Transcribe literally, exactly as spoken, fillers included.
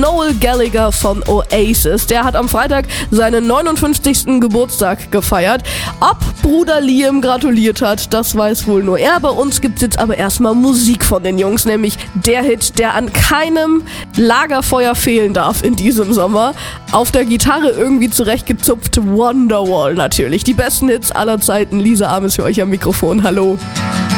Noel Gallagher von Oasis. Der hat am Freitag seinen neunundfünfzigsten Geburtstag gefeiert. Ob Bruder Liam gratuliert hat, das weiß wohl nur er. Bei uns gibt's jetzt aber erstmal Musik von den Jungs, nämlich der Hit, der an keinem Lagerfeuer fehlen darf in diesem Sommer. Auf der Gitarre irgendwie zurechtgezupft, Wonderwall natürlich. Die besten Hits aller Zeiten. Lisa Ames für euch am Mikrofon. Hallo.